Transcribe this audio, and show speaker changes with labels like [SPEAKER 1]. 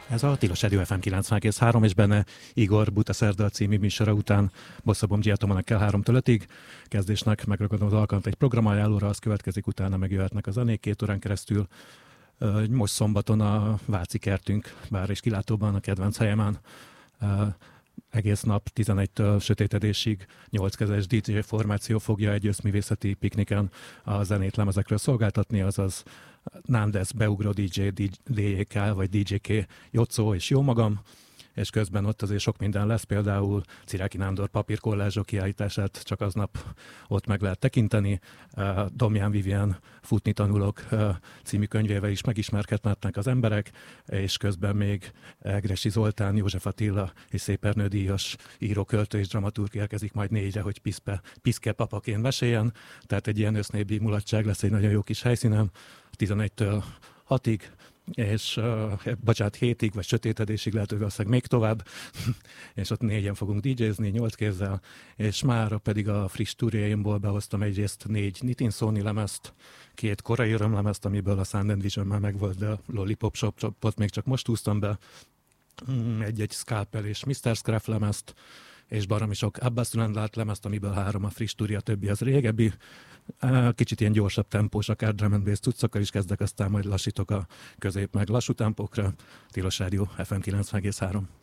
[SPEAKER 1] Ez a Tilos Rádió FM 90,3, és benne Igor Buta Szerda című műsora után Bosszabom Giacomonekkel 3-től 5-ig. Kezdésnek megragadom az alkalmat egy programajánlóra, az következik, utána megjöhetnek a zenék 2 órán keresztül. Most szombaton a Váci kertünk bár és kilátóban, a kedvenc helyemen. Egész nap 11-től sötétedésig 8 kezes DJ formáció fogja egy összművészeti pikniken a zenét lemezekről szolgáltatni, azaz Nández, Beugró DJ, DJK vagy DJK, Jocó és jó magam, és közben ott azért sok minden lesz, például Ciráki Nándor papírkollázsok kiállítását csak aznap ott meg lehet tekinteni. Domján Vivien Futni tanulok című könyvével is megismerkedhetnek az emberek, és közben még Egressy Zoltán, József Attila és Szép Ernő díjas író, költő és dramaturg érkezik majd 4-re, hogy piszke papaként meséljen. Tehát egy ilyen össznépi mulatság lesz egy nagyon jó kis helyszínen, 11-től 6-ig, és bocsánat, 7-ig, vagy sötétedésig lehet, hogy valószínűleg még tovább, és ott 4-en fogunk DJ-zni, 8 kézzel, és mára pedig a friss turjaimból behoztam egyrészt 4 Nitin Sony lemezt, 2 korai örömlemezt, amiből a Sound and Vision-mel megvolt, de a Lollipop Shop-ot még csak most húztam be, egy Scalpel és Mr. Scruff lemezt, és baromi sok Abbas Landlát lemezt, amiből 3 a friss turja, többi az régebbi. Kicsit ilyen gyorsabb tempós, akár drum and bass cuccokkal is kezdek, aztán majd lassítok a közép meg lassú tempókra. Tilos Rádió FM 90,3.